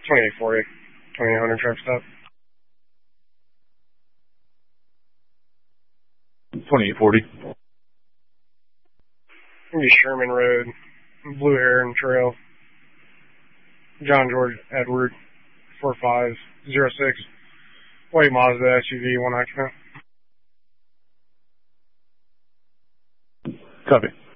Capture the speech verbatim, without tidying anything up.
twenty-eight forty, twenty-eight hundred truck stop. twenty-eight forty. Maybe Sherman Road, Blue Heron Trail, John George Edward, four five zero six, white Mazda S U V, one occupant. Copy.